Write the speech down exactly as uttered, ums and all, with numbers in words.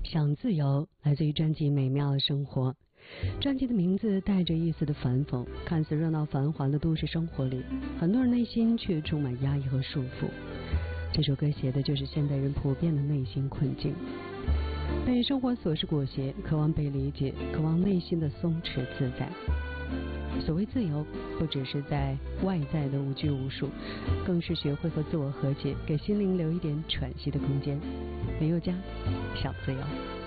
想自由来自于专辑《美妙的生活》。专辑的名字带着一丝的反讽，看似热闹繁华的都市生活里，很多人内心却充满压抑和束缚。这首歌写的就是现代人普遍的内心困境，被生活琐事裹挟，渴望被理解，渴望内心的松弛自在。所谓自由，不只是在外在的无拘无束，更是学会和自我和解，给心灵留一点喘息的空间。林宥嘉，小自由。